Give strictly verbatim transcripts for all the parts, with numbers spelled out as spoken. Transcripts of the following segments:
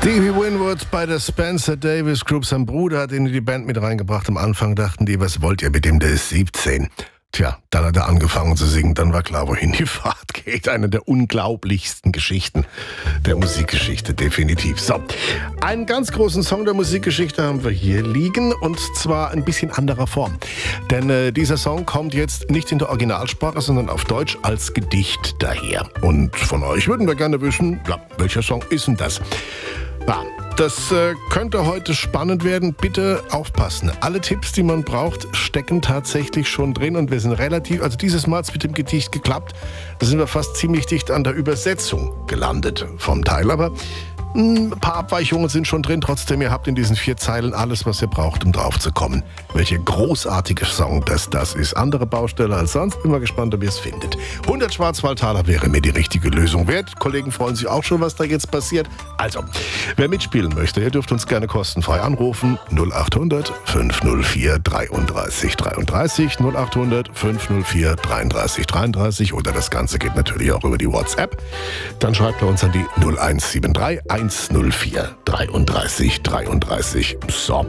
Stevie Winwood bei der Spencer Davis Group. Sein Bruder hat ihn in die Band mit reingebracht. Am Anfang dachten die, was wollt ihr mit dem, der ist siebzehn. Tja, dann hat er angefangen zu singen, dann war klar, wohin die Fahrt geht. Eine der unglaublichsten Geschichten der Musikgeschichte, definitiv. So, einen ganz großen Song der Musikgeschichte haben wir hier liegen, und zwar ein bisschen anderer Form. Denn äh, dieser Song kommt jetzt nicht in der Originalsprache, sondern auf Deutsch als Gedicht daher. Und von euch würden wir gerne wissen, ja, welcher Song ist denn das? Ja, das äh, könnte heute spannend werden. Bitte aufpassen. Alle Tipps, die man braucht, stecken tatsächlich schon drin. Und wir sind relativ, also dieses Mal hat es mit dem Gedicht geklappt. Da sind wir fast ziemlich dicht an der Übersetzung gelandet vom Teil. Aber ein paar Abweichungen sind schon drin. Trotzdem, ihr habt in diesen vier Zeilen alles, was ihr braucht, um drauf zu kommen. Welcher großartige Song das das ist. Andere Baustelle als sonst. Bin mal gespannt, ob ihr es findet. hundert Schwarzwaldtaler wäre mir die richtige Lösung wert. Kollegen freuen sich auch schon, was da jetzt passiert. Also, wer mitspielen möchte, ihr dürft uns gerne kostenfrei anrufen. null acht hundert fünf null vier dreiunddreißig dreiunddreißig null acht hundert fünf null vier dreiunddreißig dreiunddreißig, oder das Ganze geht natürlich auch über die WhatsApp. Dann schreibt ihr uns an die null eins sieben drei eins null vier dreiunddreißig dreiunddreißig. So.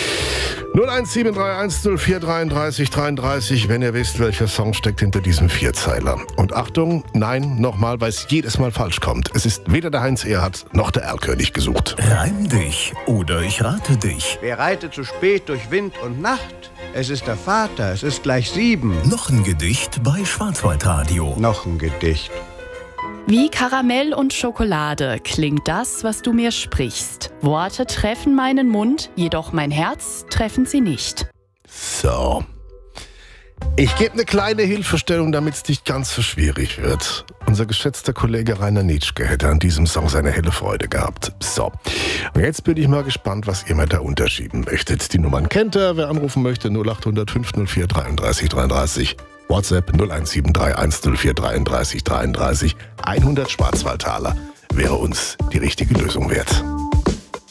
null eins sieben drei eins null vier dreiunddreißig dreiunddreißig, wenn ihr wisst, welcher Song steckt hinter diesem Vierzeiler. Und Achtung, nein, nochmal, weil es jedes Mal falsch kommt. Es ist weder der Heinz Erhardt noch der Erlkönig gesucht. Reim dich oder ich rate dich. Wer reitet zu spät durch Wind und Nacht? Es ist der Vater, es ist gleich sieben. Noch ein Gedicht bei Schwarzwaldradio. Noch ein Gedicht. Wie Karamell und Schokolade klingt das, was du mir sprichst. Worte treffen meinen Mund, jedoch mein Herz treffen sie nicht. So. Ich gebe eine kleine Hilfestellung, damit es nicht ganz so schwierig wird. Unser geschätzter Kollege Rainer Nitschke hätte an diesem Song seine helle Freude gehabt. So. Und jetzt bin ich mal gespannt, was ihr mir da unterschieben möchtet. Die Nummern kennt ihr. Wer anrufen möchte, null acht hundert fünf null vier dreiunddreißig dreiunddreißig. WhatsApp null eins sieben drei eins null vier dreiunddreißig dreiunddreißig. hundert Schwarzwaldtaler wäre uns die richtige Lösung wert.